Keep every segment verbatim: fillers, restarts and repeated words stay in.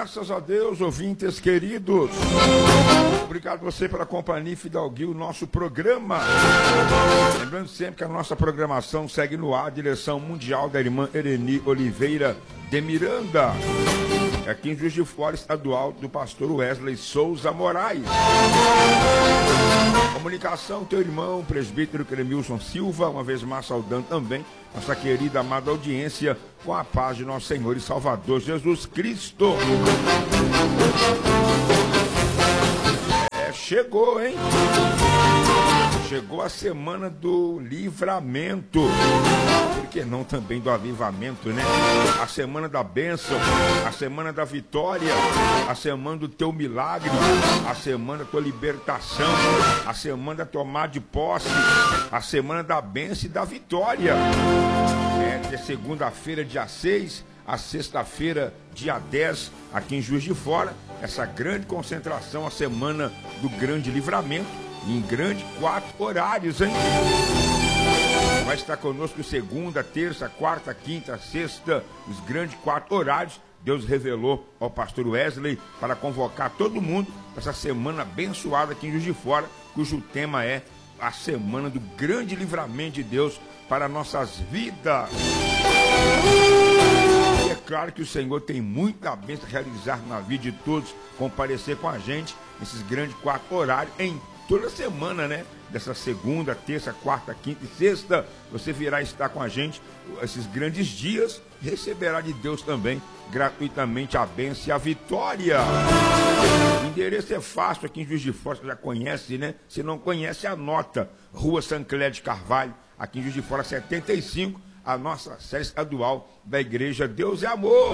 Graças a Deus, ouvintes queridos. Obrigado você pela companhia e fidalguia o nosso programa. Lembrando sempre que a nossa programação segue no ar, a direção mundial da irmã Ereni Oliveira de Miranda. Aqui em Juiz de Fora, estadual do pastor Wesley Souza Moraes. Comunicação, teu irmão, presbítero Clemilson Silva, uma vez mais saudando também nossa querida amada audiência, com a paz de nosso Senhor e Salvador Jesus Cristo. É, chegou, hein? Chegou a semana do livramento. Por que não também do avivamento, né? A semana da bênção, a semana da vitória, a semana do teu milagre, a semana da tua libertação, a semana da tomada de posse, a semana da bênção e da vitória. É de segunda-feira, dia seis, a sexta-feira, dia dez, aqui em Juiz de Fora, essa grande concentração, a semana do grande livramento, em grande quatro horários, hein? Vai estar conosco segunda, terça, quarta, quinta, sexta, os grandes quatro horários. Deus revelou ao pastor Wesley para convocar todo mundo para essa semana abençoada aqui em Juiz de Fora, cujo tema é a semana do grande livramento de Deus para nossas vidas. E é claro que o Senhor tem muita bênção a realizar na vida de todos, comparecer com a gente nesses grandes quatro horários em toda semana, né? Dessa segunda, terça, quarta, quinta e sexta, você virá estar com a gente esses grandes dias, receberá de Deus também, gratuitamente, a bênção e a vitória. O endereço é fácil, aqui em Juiz de Fora, você já conhece, né? Se não conhece, anota. Rua Sancler de Carvalho, aqui em Juiz de Fora, setenta e cinco, a nossa sede estadual da Igreja Deus é Amor.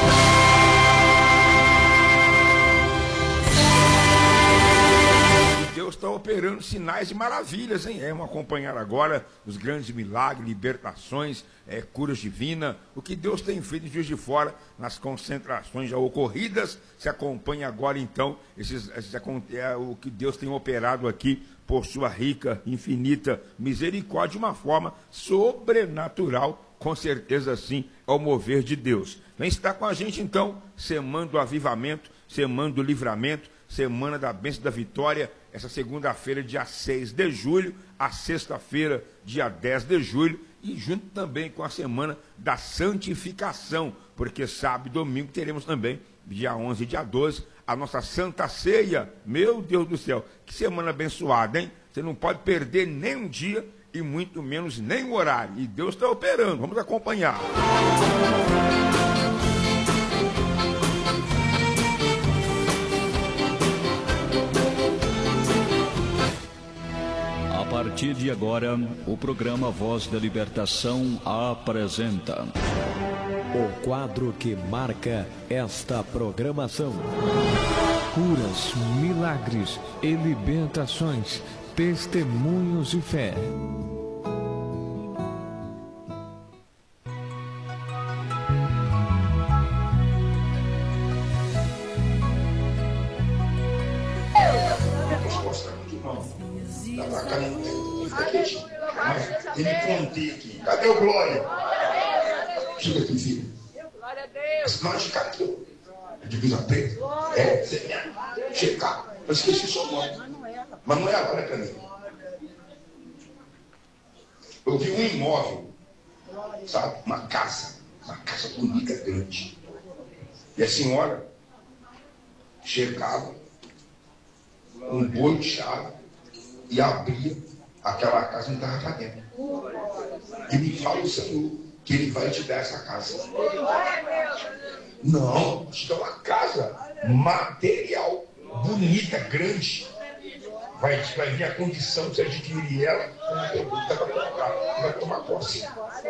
Deus está operando sinais e maravilhas, hein? É, vamos acompanhar agora os grandes milagres, libertações, é, curas divinas, o que Deus tem feito em Juiz de Fora, nas concentrações já ocorridas. Se acompanha agora, então, esses, esses, é, o que Deus tem operado aqui, por sua rica, infinita misericórdia, de uma forma sobrenatural, com certeza sim, ao mover de Deus. Vem estar com a gente, então, semana do avivamento, semana do livramento, semana da bênção da vitória, essa segunda-feira, dia seis de julho, a sexta-feira, dia dez de julho, e junto também com a semana da santificação, porque sábado e domingo teremos também, dia onze e dia doze, a nossa Santa Ceia. Meu Deus do céu, que semana abençoada, hein? Você não pode perder nem um dia e muito menos nem um horário. E Deus está operando, vamos acompanhar. A partir de agora, o programa Voz da Libertação apresenta o quadro que marca esta programação: curas, milagres e libertações, testemunhos de fé. Ele contei aqui. Cadê o Glória? Chega aqui, filho. Glória a Deus. Não, chega aqui. É divisa preta. É, você mesmo. Chega cá. Eu esqueci o seu nome. Manuela, olha pra mim. Eu vi um imóvel, sabe? Uma casa. Uma casa bonita, grande. E a senhora chegava um bolo de chave e abria aquela casa e estava para dentro. E me fala o Senhor que Ele vai te dar essa casa. Não, te dá uma casa material, bonita, grande. Vai, vai vir a condição de você adquirir ela, vai tomar posse.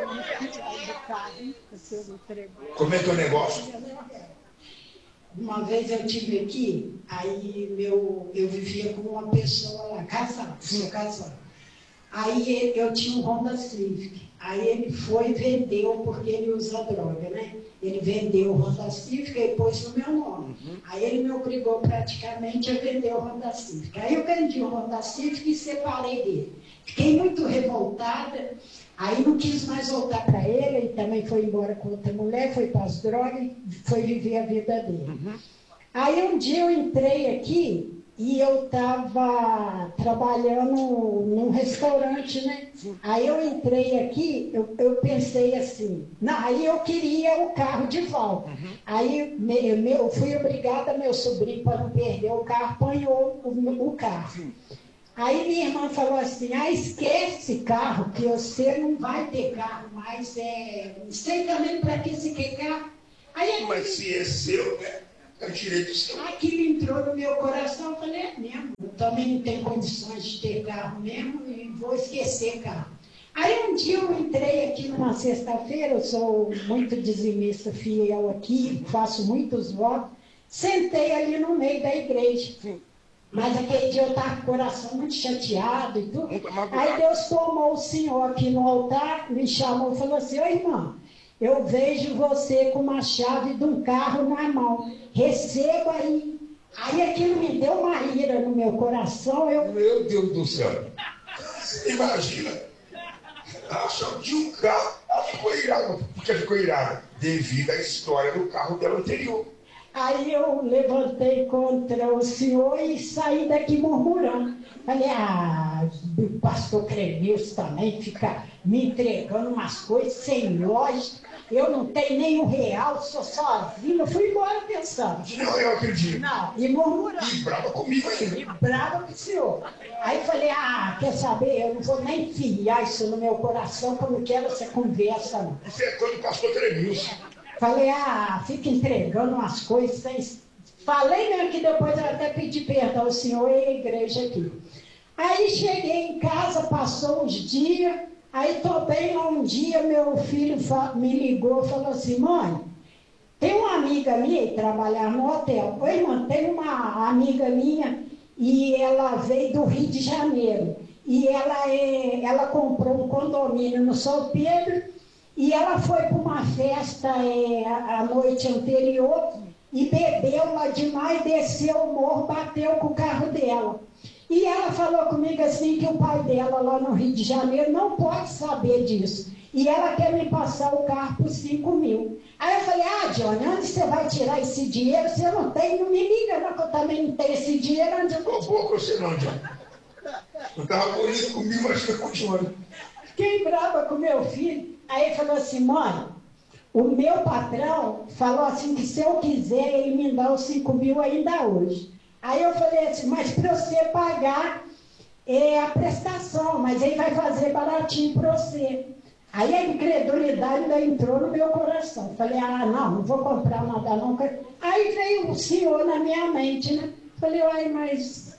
Como é que é o negócio? Uma vez eu estive aqui, aí meu, eu vivia com uma pessoa lá, casado, meu casado. Aí eu tinha um Honda Civic. Aí ele foi e vendeu, porque ele usa droga, né? Ele vendeu o Honda Civic e pôs no meu nome. Uhum. Aí ele me obrigou praticamente a vender o Honda Civic. Aí eu vendi o Honda Civic e separei dele. Fiquei muito revoltada, aí não quis mais voltar para ele, ele também foi embora com outra mulher, foi para as drogas, foi viver a vida dele. Uhum. Aí um dia eu entrei aqui e eu estava trabalhando num restaurante, né? Aí eu entrei aqui, eu, eu pensei assim, não, aí eu queria o carro de volta. Uhum. Aí me, me, eu fui obrigada, meu sobrinho, para não perder o carro, apanhou o, o carro. Sim. Aí minha irmã falou assim, ah, esquece esse carro, que você não vai ter carro mais, é... não sei também para que você quer carro. Aí, mas se é seu, né? É direito seu. Aquilo entrou no meu coração, eu falei, é mesmo, eu também não tenho condições de ter carro mesmo e vou esquecer carro. Aí um dia eu entrei aqui numa sexta-feira, eu sou muito dizimista fiel aqui, faço muitos votos, sentei ali no meio da igreja. Sim. Mas aquele dia eu estava com o coração muito chateado e tudo. Aí Deus tomou o senhor aqui no altar, me chamou e falou assim, ô irmão, eu vejo você com uma chave de um carro na mão, receba aí. Aí aquilo me deu uma ira no meu coração. Eu... Meu Deus do céu, imagina, a chave de um carro, ela ficou irada. Por que ficou irada? Devido à história do carro dela anterior. Aí eu levantei contra o senhor e saí daqui murmurando. Falei, ah, o pastor Cremilson também fica me entregando umas coisas sem lógica. Eu não tenho nem um real, sou sozinho. Eu fui embora pensando. Não, eu acredito. Não, e murmurando. E brava comigo ainda. E brava com o senhor. Aí falei, ah, quer saber, eu não vou nem enfiar isso no meu coração, porque eu não quero essa conversa, não. Você é coisa do pastor Cremilson. Falei, ah, fica entregando umas coisas sem... Falei mesmo que depois eu até pedi perdão ao senhor e à igreja aqui. Aí cheguei em casa, passou uns dias, aí estou bem lá um dia, meu filho me ligou e falou assim, mãe, tem uma amiga minha que trabalha no hotel. Oi, irmã, tem uma amiga minha e ela veio do Rio de Janeiro. E ela, é, ela comprou um condomínio no São Pedro. E ela foi para uma festa é, a noite anterior e bebeu lá demais, desceu o morro, bateu com o carro dela. E ela falou comigo assim que o pai dela lá no Rio de Janeiro não pode saber disso. E ela quer me passar o carro por cinco mil. Aí eu falei, ah, Johnny, onde você vai tirar esse dinheiro? Você não tem, não me liga, não, que eu também não tenho esse dinheiro. Onde eu não vou com você não, Johnny. Eu estava bonito comigo, mas estou continuando. Fiquei brava com meu filho. Aí ele falou assim, mãe, o meu patrão falou assim que se eu quiser ele me dá os cinco mil ainda hoje. Aí eu falei assim, mas para você pagar é, a prestação, mas ele vai fazer baratinho para você. Aí a incredulidade ainda entrou no meu coração. Falei, ah, não, não vou comprar nada não. Aí veio o senhor na minha mente, né? Falei, ai, mas...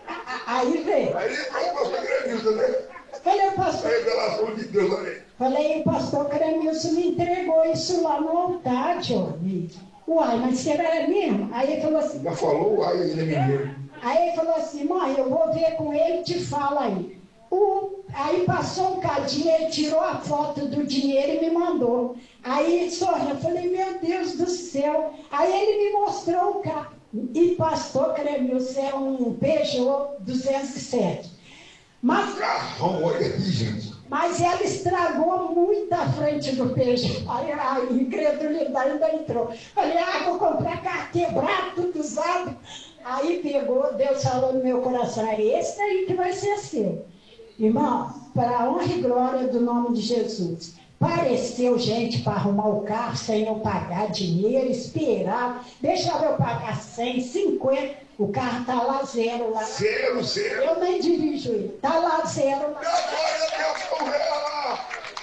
Aí veio. Aí veio o pastor Cremilson, né? Falei, pastor... Revelação de Deus, olha. Falei, o pastor Cremilson me entregou isso lá no altar, Johnny. Uai, mas será mesmo? Aí ele falou assim... Já falou uai ainda, menino. Aí ele falou assim, mãe, eu vou ver com ele e te fala aí. O, aí passou um cadinho, ele tirou a foto do dinheiro e me mandou. Aí sorriu, eu falei, meu Deus do céu. Aí ele me mostrou o carro. E pastor Cremilson é um Peugeot duzentos e sete. Mas, carrão, olha aqui, gente. Mas ela estragou muito a frente do Peugeot. Aí a incredulidade ainda entrou. Falei, ah, vou comprar carro quebrado, tudo usado. Aí pegou, Deus falou no meu coração, é esse aí que vai ser seu. Irmão, para a honra e glória do nome de Jesus, pareceu gente para arrumar o carro sem eu pagar dinheiro, esperar, deixava eu pagar cem, cinquenta, o carro está lá zero lá. Zero, zero. Eu nem dirijo ele, está lá zero lá. E agora, Deus correu.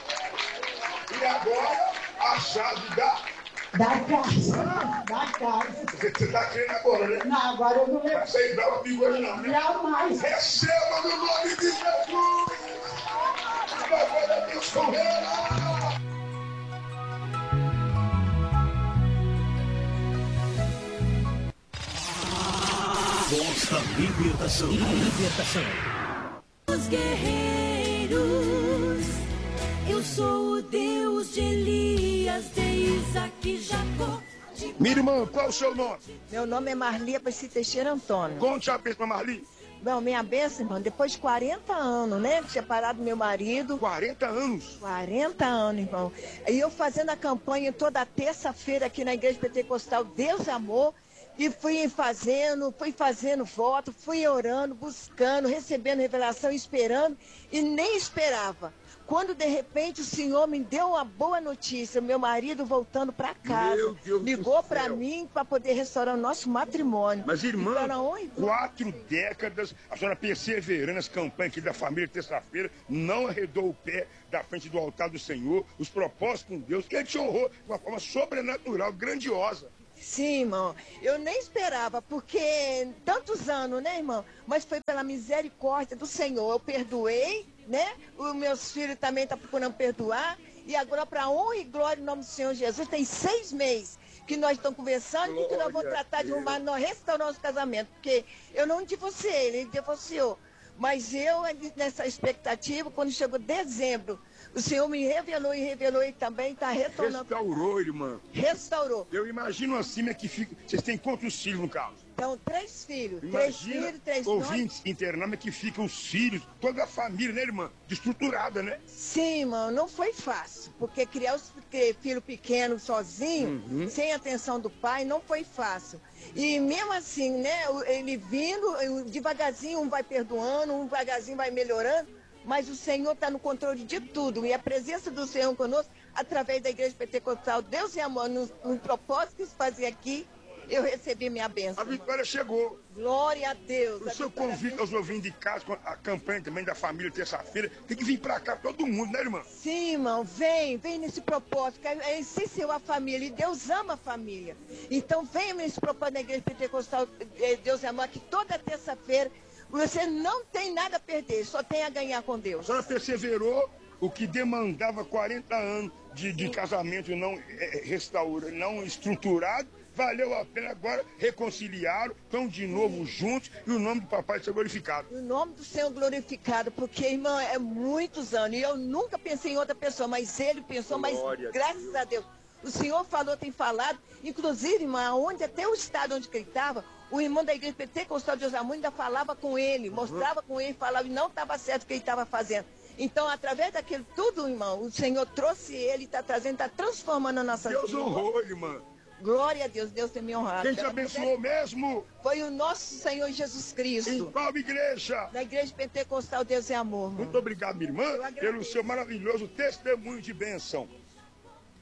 E agora, a chave da... Da casa, da casa. Você está crendo agora, né? Não, agora eu não lembro. Não sei bravo comigo hoje não, né? Jamais. Receba no nome de Jesus. E agora, Deus correu. Voz da libertação. Libertação. Os guerreiros, eu sou o Deus de Elias, de Isaac e Jacó. Minha irmã, qual é o seu nome? Meu nome é Marli Aparecida Teixeira Antônio. Conte a bênção, Marli. Bom, minha bênção, irmão, depois de quarenta anos, né? Separado do meu marido. quarenta anos? quarenta anos, irmão. E eu fazendo a campanha toda terça-feira aqui na Igreja Pentecostal Deus é Amor. E fui fazendo, fui fazendo voto, fui orando, buscando, recebendo revelação, esperando. E nem esperava. Quando de repente o Senhor me deu uma boa notícia, meu marido voltando para casa, Meu Deus ligou do para céu. mim para poder restaurar o nosso matrimônio. Mas, irmã, Então, quatro décadas, a senhora perseverando nas campanhas aqui da família terça-feira, não arredou o pé da frente do altar do Senhor, os propósitos com Deus, que Ele te honrou de uma forma sobrenatural, grandiosa. Sim, irmão. Eu nem esperava, porque tantos anos, né, irmão? Mas foi pela misericórdia do Senhor. Eu perdoei, né? Os meus filhos também estão procurando perdoar. E agora, para honra e glória em nome do Senhor Jesus, tem seis meses que nós estamos conversando e que nós vamos tratar de arrumar, nós restaurar nosso casamento. Porque eu não divorciei, ele divorciou. Mas eu, nessa expectativa, quando chegou dezembro, o Senhor me revelou e revelou e também está retornando. Restaurou, irmã. Restaurou. Eu imagino assim, é que fica... Vocês têm quantos filhos no caso? Então, três filhos. Imagina, três filhos, três ouvintes internados, é que ficam os filhos, toda a família, né, irmã? Destruturada, né? Sim, irmão, não foi fácil. Porque criar os filho pequeno sozinho, uhum. sem atenção do pai, não foi fácil. E mesmo assim, né, ele vindo, devagarzinho, um vai perdoando, um devagarzinho vai melhorando. Mas o Senhor está no controle de tudo. E a presença do Senhor conosco, através da Igreja Pentecostal, Deus e Amor, no, no propósito que se fazia aqui, eu recebi minha bênção. A vitória chegou. Glória a Deus. O senhor convida aos ouvintes de casa, com a campanha também da família terça-feira, tem que vir para cá todo mundo, né, irmã? Sim, irmão, vem, vem nesse propósito. É essencial a família e Deus ama a família. Então vem nesse propósito da Igreja Pentecostal, Deus e Amor, que toda terça-feira você não tem nada a perder, só tem a ganhar com Deus. A senhora perseverou, o que demandava quarenta anos de, de casamento não é, restaura, não estruturado, valeu a pena agora, reconciliaram, estão de novo juntos e o nome do papai seja glorificado. O nome do Senhor glorificado, porque, irmão, é muitos anos, e eu nunca pensei em outra pessoa, mas ele pensou, Glória mas graças a Deus. O Senhor falou, tem falado, inclusive, irmão, onde, até o estado onde ele estava, o irmão da Igreja Pentecostal de Deus Amor ainda falava com ele, uhum. mostrava com ele, falava, e não estava certo o que ele estava fazendo. Então, através daquilo tudo, irmão, o Senhor trouxe ele, está trazendo, está transformando a nossa vida. Deus honrou, irmã. Glória a Deus, Deus tem me honrado. Quem te abençoou mesmo? Foi o nosso Senhor Jesus Cristo. Em qual igreja? Na Igreja Pentecostal Deus é Amor. Muito obrigado, minha irmã, pelo seu maravilhoso testemunho de bênção.